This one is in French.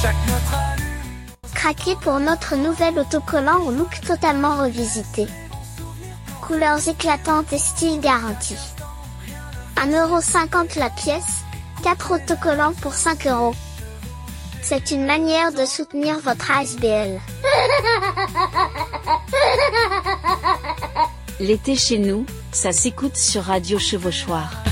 Craquez pour notre nouvel autocollant au look totalement revisité. Couleurs éclatantes et style garanti. 1,50 € la pièce, 4 autocollants pour 5 €. C'est une manière de soutenir votre ASBL. L'été chez nous, ça s'écoute sur Radio Chevauchoir.